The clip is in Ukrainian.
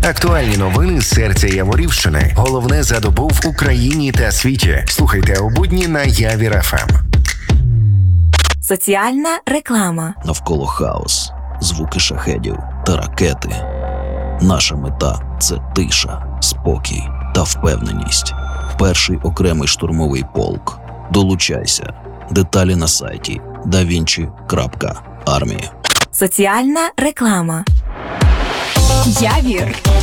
Актуальні новини з серця Яворівщини. Головне за добу в Україні та світі. Слухайте у будні на Явір ФМ. Соціальна реклама. Навколо хаос, звуки шахедів та ракети. Наша мета – це тиша, спокій та впевненість. Перший окремий штурмовий полк. Долучайся. Деталі на сайті davinci.army. Соціальна реклама. Явір